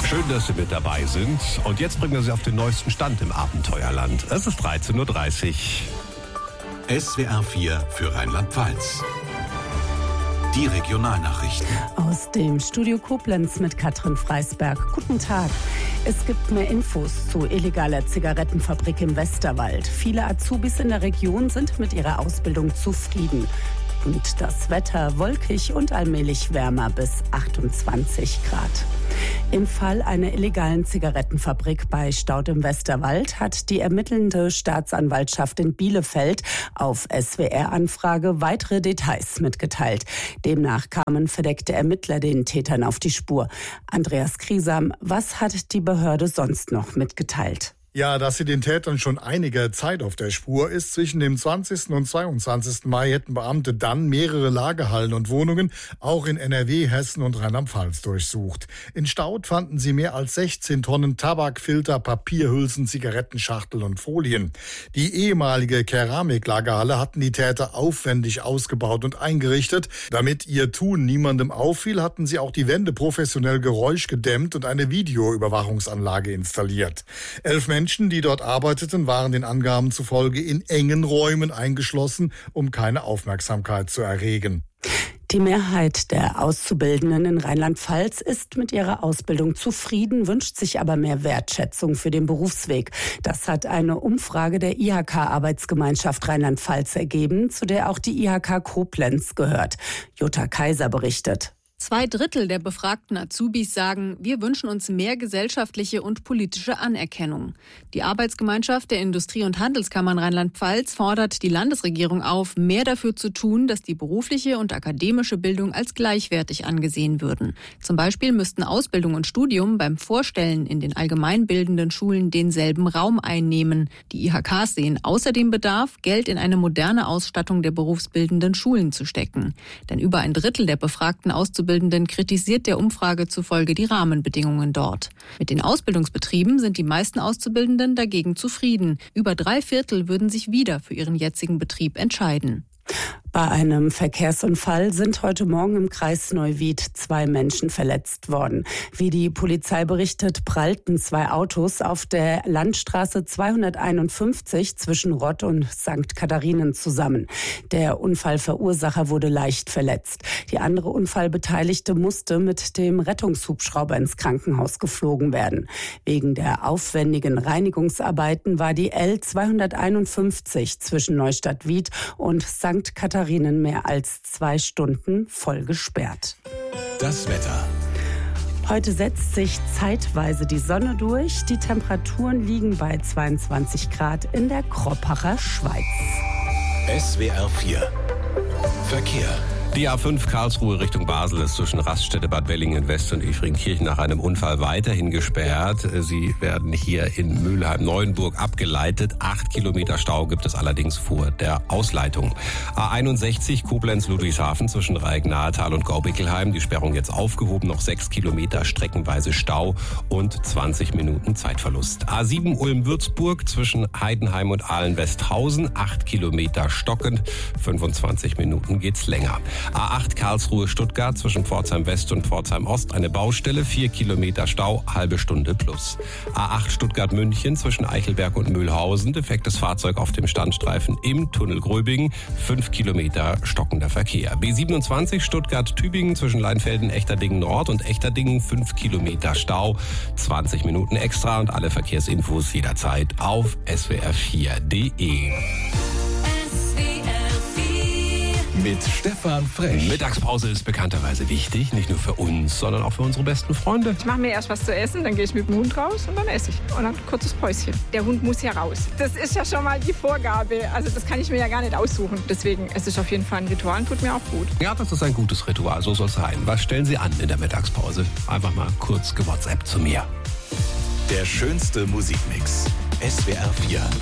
Schön, dass Sie mit dabei sind. Und jetzt bringen wir Sie auf den neuesten Stand im Abenteuerland. Es ist 13.30 Uhr. SWR 4 für Rheinland-Pfalz. Die Regionalnachrichten. Aus dem Studio Koblenz mit Katrin Freisberg. Guten Tag. Es gibt mehr Infos zu illegaler Zigarettenfabrik im Westerwald. Viele Azubis in der Region sind mit ihrer Ausbildung zufrieden. Und das Wetter wolkig und allmählich wärmer bis 28 Grad. Im Fall einer illegalen Zigarettenfabrik bei Staudt im Westerwald hat die ermittelnde Staatsanwaltschaft in Bielefeld auf SWR-Anfrage weitere Details mitgeteilt. Demnach kamen verdeckte Ermittler den Tätern auf die Spur. Andreas Kriesam, was hat die Behörde sonst noch mitgeteilt? Ja, dass sie den Tätern schon einige Zeit auf der Spur ist. Zwischen dem 20. und 22. Mai hätten Beamte dann mehrere Lagerhallen und Wohnungen, auch in NRW, Hessen und Rheinland-Pfalz, durchsucht. In Staudt fanden sie mehr als 16 Tonnen Tabakfilter, Papierhülsen, Zigarettenschachteln und Folien. Die ehemalige Keramiklagerhalle hatten die Täter aufwendig ausgebaut und eingerichtet. Damit ihr Tun niemandem auffiel, hatten sie auch die Wände professionell geräuschgedämmt und eine Videoüberwachungsanlage installiert. 11 Menschen, die dort arbeiteten, waren den Angaben zufolge in engen Räumen eingeschlossen, um keine Aufmerksamkeit zu erregen. Die Mehrheit der Auszubildenden in Rheinland-Pfalz ist mit ihrer Ausbildung zufrieden, wünscht sich aber mehr Wertschätzung für den Berufsweg. Das hat eine Umfrage der IHK-Arbeitsgemeinschaft Rheinland-Pfalz ergeben, zu der auch die IHK Koblenz gehört. Jutta Kaiser berichtet. 2/3 der befragten Azubis sagen, wir wünschen uns mehr gesellschaftliche und politische Anerkennung. Die Arbeitsgemeinschaft der Industrie- und Handelskammern Rheinland-Pfalz fordert die Landesregierung auf, mehr dafür zu tun, dass die berufliche und akademische Bildung als gleichwertig angesehen würden. Zum Beispiel müssten Ausbildung und Studium beim Vorstellen in den allgemeinbildenden Schulen denselben Raum einnehmen. Die IHKs sehen außerdem Bedarf, Geld in eine moderne Ausstattung der berufsbildenden Schulen zu stecken. Denn über 1/3 der befragten Auszubildenden kritisiert der Umfrage zufolge die Rahmenbedingungen dort. Mit den Ausbildungsbetrieben sind die meisten Auszubildenden dagegen zufrieden. Über 3/4 würden sich wieder für ihren jetzigen Betrieb entscheiden. Bei einem Verkehrsunfall sind heute Morgen im Kreis Neuwied 2 Menschen verletzt worden. Wie die Polizei berichtet, prallten 2 Autos auf der Landstraße 251 zwischen Rott und St. Katharinen zusammen. Der Unfallverursacher wurde leicht verletzt. Die andere Unfallbeteiligte musste mit dem Rettungshubschrauber ins Krankenhaus geflogen werden. Wegen der aufwendigen Reinigungsarbeiten war die L 251 zwischen Neustadt-Wied und St. Katharinen mehr als 2 Stunden voll gesperrt. Das Wetter. Heute setzt sich zeitweise die Sonne durch. Die Temperaturen liegen bei 22 Grad in der Kroppacher Schweiz. SWR 4 Verkehr. Die A5 Karlsruhe Richtung Basel ist zwischen Raststätte Bad Bellingen-West und Efringkirchen nach einem Unfall weiterhin gesperrt. Sie werden hier in Mülheim-Neuenburg abgeleitet. 8 Kilometer Stau gibt es allerdings vor der Ausleitung. A61 Koblenz-Ludwigshafen zwischen Reignatal und Gaubickelheim. Die Sperrung jetzt aufgehoben. Noch 6 Kilometer streckenweise Stau und 20 Minuten Zeitverlust. A7 Ulm-Würzburg zwischen Heidenheim und Ahlen-Westhausen. 8 Kilometer stockend. 25 Minuten geht's länger. A8 Karlsruhe-Stuttgart zwischen Pforzheim West und Pforzheim Ost eine Baustelle, 4 Kilometer Stau, halbe Stunde plus. A8 Stuttgart-München zwischen Eichelberg und Mühlhausen, defektes Fahrzeug auf dem Standstreifen im Tunnel Gröbingen, 5 Kilometer stockender Verkehr. B27 Stuttgart-Tübingen zwischen Leinfelden, Echterdingen-Nord und Echterdingen, 5 Kilometer Stau, 20 Minuten extra und alle Verkehrsinfos jederzeit auf swr4.de. Mit Stefan Frech. Mittagspause ist bekannterweise wichtig, nicht nur für uns, sondern auch für unsere besten Freunde. Ich mache mir erst was zu essen, dann gehe ich mit dem Hund raus und dann esse ich. Und dann ein kurzes Päuschen. Der Hund muss ja raus. Das ist ja schon mal die Vorgabe. Also das kann ich mir ja gar nicht aussuchen. Deswegen, es ist auf jeden Fall ein Ritual und tut mir auch gut. Ja, das ist ein gutes Ritual, so soll es sein. Was stellen Sie an in der Mittagspause? Einfach mal kurz WhatsApp zu mir. Der schönste Musikmix. SWR 4.